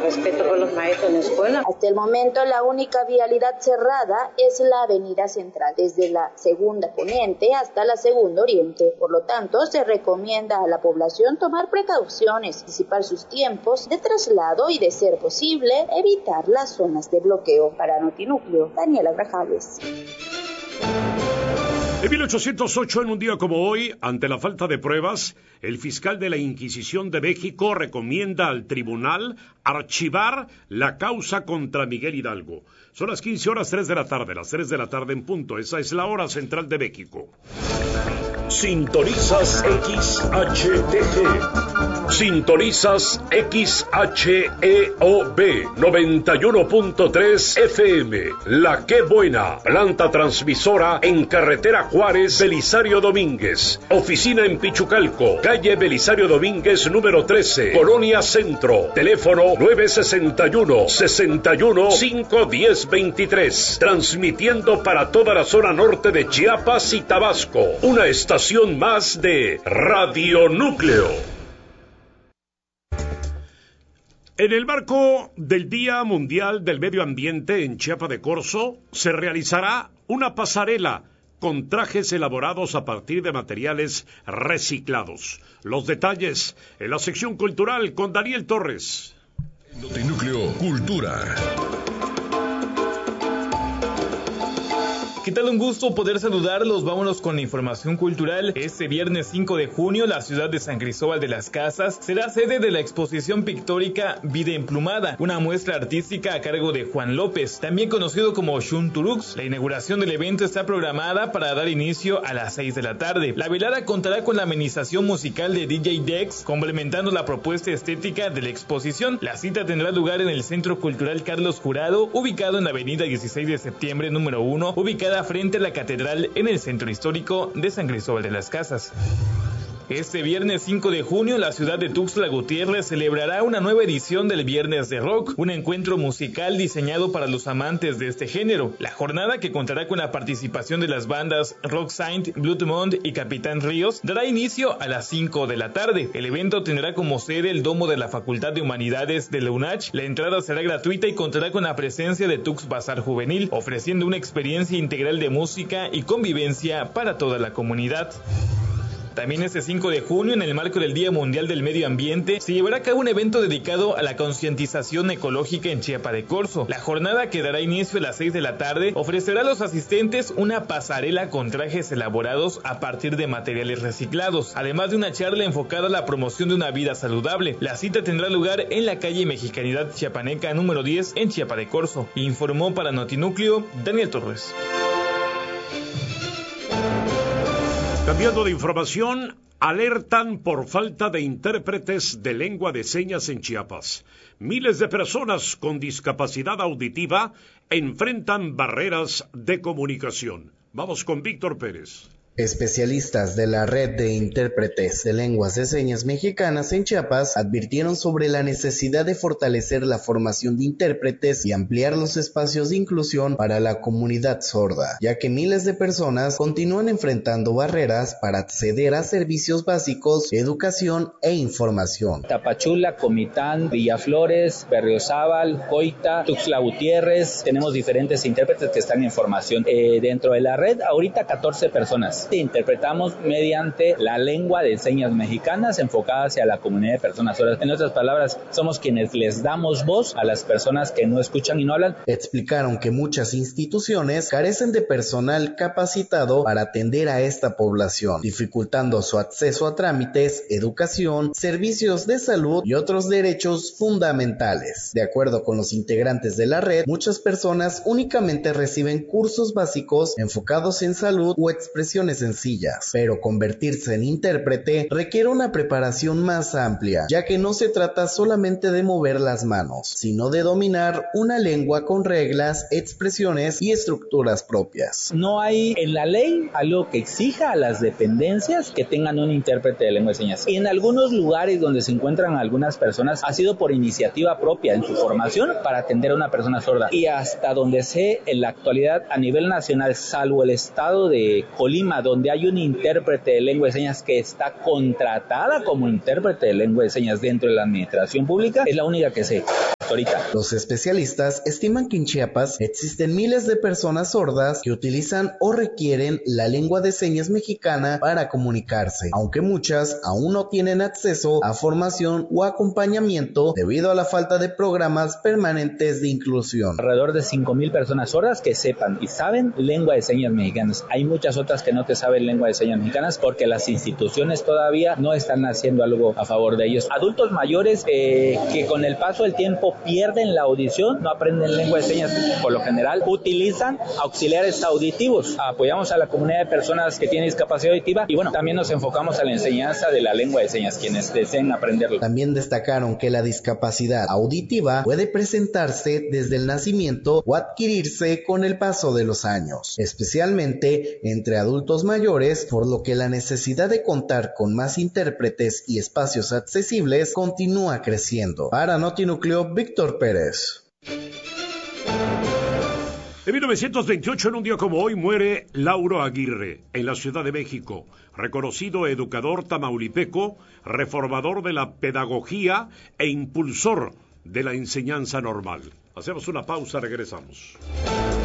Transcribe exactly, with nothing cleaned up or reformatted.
respeto por los maestros en la escuela. Hasta el momento la única vialidad cerrada es la avenida central, desde la segunda poniente hasta la segunda oriente. Por lo tanto, se recomienda a la población tomar precauciones, anticipar sus tiempos de traslado y, de ser posible, evitar las zonas de bloqueo. Para Notinúcleo, Daniela Grajales. En mil ochocientos ocho, en un día como hoy, ante la falta de pruebas, el fiscal de la Inquisición de México recomienda al tribunal archivar la causa contra Miguel Hidalgo. Son las quince horas tres de la tarde, las tres de la tarde en punto. Esa es la hora central de México. Sintonizas X H T G. Sintonizas X H E O B noventa y uno punto tres F M. La Qué Buena, planta transmisora en carretera Juárez, Belisario Domínguez. Oficina en Pichucalco, calle Belisario Domínguez número trece, Colonia Centro. Teléfono nueve sesenta y uno, sesenta y uno, cinco diez veintitrés. Transmitiendo para toda la zona norte de Chiapas y Tabasco. Una estación más de Radio Núcleo. En el marco del Día Mundial del Medio Ambiente en Chiapa de Corzo, se realizará una pasarela con trajes elaborados a partir de materiales reciclados. Los detalles en la sección cultural con Daniel Torres. Notinúcleo Cultura. ¿Qué tal? Un gusto poder saludarlos. Vámonos con la información cultural. Este viernes cinco de junio, la ciudad de San Cristóbal de las Casas será sede de la exposición pictórica Vida Emplumada, una muestra artística a cargo de Juan López, también conocido como Xunturux. La inauguración del evento está programada para dar inicio a las seis de la tarde. La velada contará con la amenización musical de D J Dex, complementando la propuesta estética de la exposición. La cita tendrá lugar en el Centro Cultural Carlos Jurado, ubicado en la avenida dieciséis de septiembre número uno, ubicada frente a la catedral en el centro histórico de San Cristóbal de las Casas. Este viernes cinco de junio, la ciudad de Tuxtla Gutiérrez celebrará una nueva edición del Viernes de Rock, un encuentro musical diseñado para los amantes de este género. La jornada, que contará con la participación de las bandas Rock Saint, Bloodmond y Capitán Ríos, dará inicio a las cinco de la tarde. El evento tendrá como sede el domo de la Facultad de Humanidades de la U N A C H. La entrada será gratuita y contará con la presencia de Tux Bazar Juvenil, ofreciendo una experiencia integral de música y convivencia para toda la comunidad. También este cinco de junio, en el marco del Día Mundial del Medio Ambiente, se llevará a cabo un evento dedicado a la concientización ecológica en Chiapa de Corzo. La jornada, que dará inicio a las seis de la tarde, ofrecerá a los asistentes una pasarela con trajes elaborados a partir de materiales reciclados, además de una charla enfocada a la promoción de una vida saludable. La cita tendrá lugar en la calle Mexicanidad Chiapaneca número diez en Chiapa de Corzo. Informó para Notinúcleo Daniel Torres. Cambiando de información, alertan por falta de intérpretes de lengua de señas en Chiapas. Miles de personas con discapacidad auditiva enfrentan barreras de comunicación. Vamos con Víctor Pérez. Especialistas de la Red de Intérpretes de Lenguas de Señas Mexicanas en Chiapas advirtieron sobre la necesidad de fortalecer la formación de intérpretes y ampliar los espacios de inclusión para la comunidad sorda, ya que miles de personas continúan enfrentando barreras para acceder a servicios básicos, educación e información. Tapachula, Comitán, Villaflores, Berriozábal, Coita, Tuxtla Gutiérrez, tenemos diferentes intérpretes que están en formación. Eh, dentro de la red, ahorita catorce personas. Interpretamos mediante la lengua de señas mexicanas enfocada hacia la comunidad de personas sordas. En otras palabras, somos quienes les damos voz a las personas que no escuchan y no hablan. Explicaron que muchas instituciones carecen de personal capacitado para atender a esta población, dificultando su acceso a trámites, educación, servicios de salud y otros derechos fundamentales. De acuerdo con los integrantes de la red, muchas personas únicamente reciben cursos básicos enfocados en salud o expresiones sencillas, pero convertirse en intérprete requiere una preparación más amplia, ya que no se trata solamente de mover las manos, sino de dominar una lengua con reglas, expresiones y estructuras propias. No hay en la ley algo que exija a las dependencias que tengan un intérprete de lengua de señas. Y en algunos lugares donde se encuentran algunas personas ha sido por iniciativa propia en su formación para atender a una persona sorda. Y hasta donde sé, en la actualidad a nivel nacional, salvo el estado de Colima, donde hay un intérprete de lengua de señas que está contratada como intérprete de lengua de señas dentro de la administración pública, es la única que sé. ahorita. Los especialistas estiman que en Chiapas existen miles de personas sordas que utilizan o requieren la lengua de señas mexicana para comunicarse, aunque muchas aún no tienen acceso a formación o acompañamiento debido a la falta de programas permanentes de inclusión. Alrededor de cinco mil personas sordas que sepan y saben lengua de señas mexicanas. Hay muchas otras que no te saben lengua de señas mexicanas porque las instituciones todavía no están haciendo algo a favor de ellos. Adultos mayores eh, que con el paso del tiempo pierden la audición, no aprenden lengua de señas, por lo general utilizan auxiliares auditivos. Apoyamos a la comunidad de personas que tienen discapacidad auditiva y bueno, también nos enfocamos a la enseñanza de la lengua de señas, quienes deseen aprenderlo. También destacaron que la discapacidad auditiva puede presentarse desde el nacimiento o adquirirse con el paso de los años, especialmente entre adultos mayores, por lo que la necesidad de contar con más intérpretes y espacios accesibles continúa creciendo. Para Notinúcleo, Víctor Pérez. En mil novecientos veintiocho, en un día como hoy, muere Lauro Aguirre, en la Ciudad de México, reconocido educador tamaulipeco, reformador de la pedagogía e impulsor de la enseñanza normal. Hacemos una pausa, regresamos.